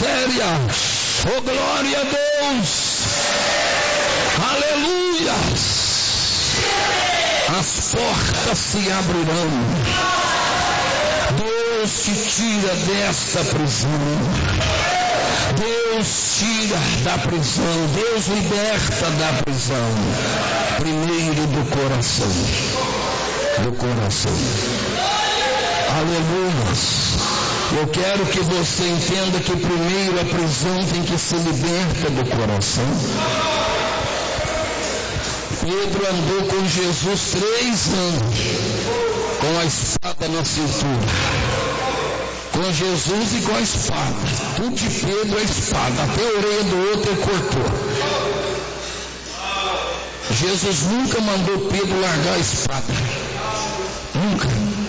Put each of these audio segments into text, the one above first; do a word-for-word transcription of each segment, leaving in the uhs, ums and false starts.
séria. Oh, glória a Deus. Aleluia. As portas se abrirão. Deus te tira desta prisão. Deus tira da prisão. Deus liberta da prisão. Primeiro do coração. Do coração. Aleluia. Eu quero que você entenda que primeiro a prisão tem que ser liberta do coração. Pedro andou com Jesus três anos, com a espada na cintura. Com Jesus e com a espada. Tudo de Pedro é espada. Até a orelha do outro ele cortou. Jesus nunca mandou Pedro largar a espada. Nunca.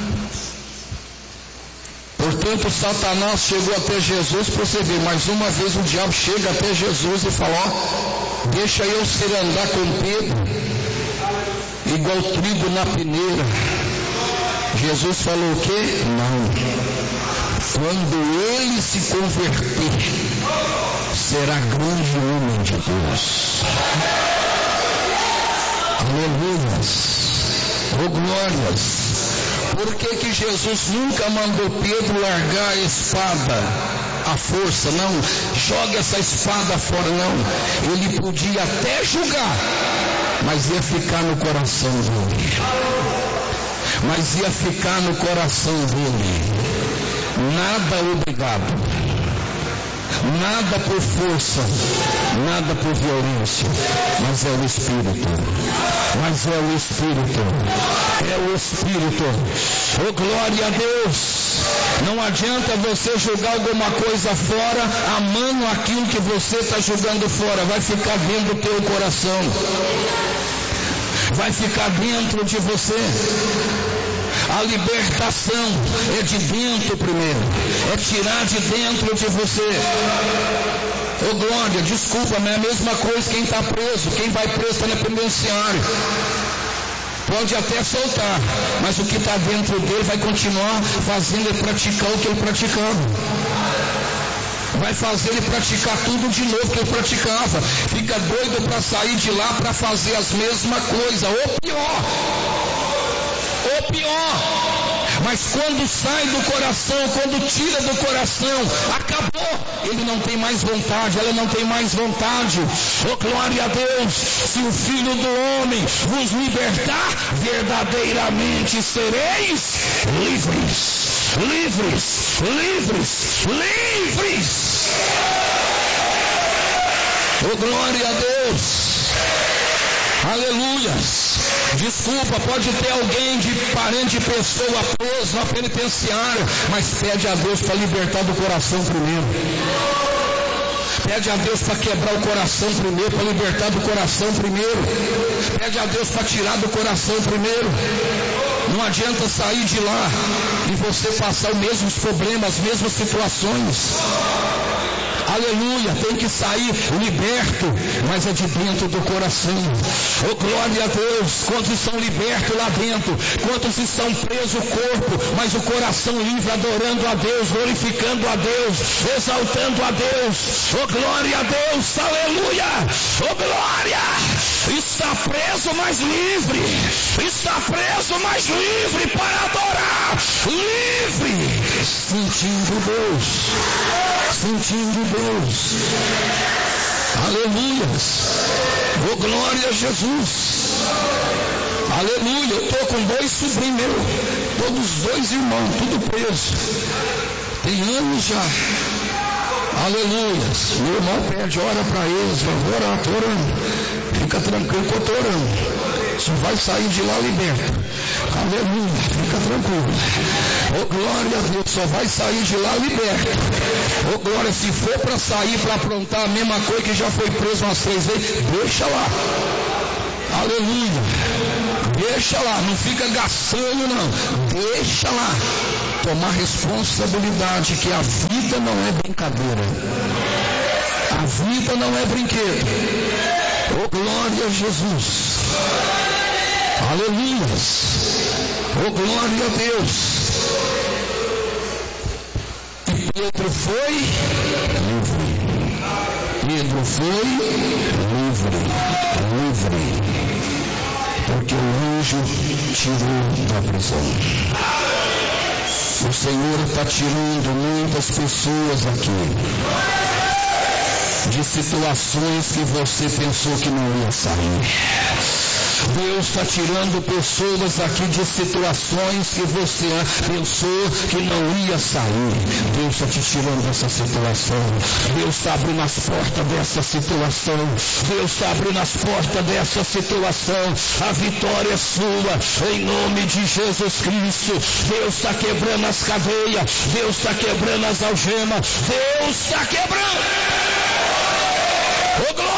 Portanto, Satanás chegou até Jesus para você ver. Mais uma vez o diabo chega até Jesus e fala: ó, deixa eu ser andar com Pedro, igual trigo na peneira. Jesus falou o quê? Não. Quando ele se converter, será grande homem de Deus. Aleluia. Oh, glórias. Por que que Jesus nunca mandou Pedro largar a espada, a força? Não, joga essa espada fora, não. Ele podia até julgar, mas ia ficar no coração dele. Mas ia ficar no coração dele. Nada obrigado. Nada por força, nada por violência, mas é o Espírito, mas é o Espírito, é o Espírito. Oh, glória a Deus. Não adianta você julgar alguma coisa fora, amando aquilo que você está julgando fora, vai ficar dentro do teu coração, vai ficar dentro de você. A libertação é de dentro primeiro, é tirar de dentro de você. Ô, glória, desculpa, mas é a mesma coisa quem está preso. Quem vai preso está no penitenciário. Pode até soltar, mas o que está dentro dele vai continuar fazendo ele praticar o que ele praticava. Vai fazer ele praticar tudo de novo que ele praticava. Fica doido para sair de lá para fazer as mesmas coisas, ou pior. Ou pior, mas quando sai do coração, quando tira do coração, acabou, ele não tem mais vontade, ela não tem mais vontade. Oh, glória a Deus. Se o Filho do Homem vos libertar, verdadeiramente sereis livres, livres, livres, livres. Oh, glória a Deus. Aleluia. Desculpa, pode ter alguém de parente de pessoa preso na penitenciária, mas pede a Deus para libertar do coração primeiro. Pede a Deus para quebrar o coração primeiro, para libertar do coração primeiro. Pede a Deus para tirar do coração primeiro. Não adianta sair de lá e você passar os mesmos problemas, as mesmas situações. Aleluia, tem que sair liberto, mas é de dentro do coração. Oh, glória a Deus. Quantos estão libertos lá dentro? Quantos estão presos o corpo, mas o coração livre, adorando a Deus, glorificando a Deus, exaltando a Deus. Oh, glória a Deus, aleluia. Oh, glória. Está preso, mas livre. Está preso, mas livre para adorar. Livre, sentindo Deus, sentindo Deus. Aleluia. Oh, glória a Jesus. Aleluia. Eu estou com dois sobrinhos meus, todos dois irmãos, tudo preso. Tem anos já. Aleluia. Meu irmão pede, ora para eles, vai orar, estou orando. Fica tranquilo que eu estou orando. Só vai sair de lá liberto. Aleluia, fica tranquilo. Oh, glória a Deus, só vai sair de lá liberto. Oh, glória, se for para sair, para aprontar a mesma coisa que já foi preso umas três vezes, deixa lá. Aleluia. Deixa lá, não fica gastando não. Deixa lá. Tomar responsabilidade que a vida não é brincadeira. A vida não é brinquedo. Oh, glória a Jesus. Aleluia. Oh, glória a Deus. E Pedro foi livre. Pedro foi livre, livre, porque o anjo tirou da prisão. O Senhor está tirando muitas pessoas aqui de situações que você pensou que não ia sair. Deus está tirando pessoas aqui de situações que você pensou que não ia sair. Deus está te tirando dessa situação. Deus está abrindo as portas dessa situação. Deus está abrindo as portas dessa situação. A vitória é sua, em nome de Jesus Cristo. Deus está quebrando as cadeias. Deus está quebrando as algemas. Deus está quebrando. Oh, glória!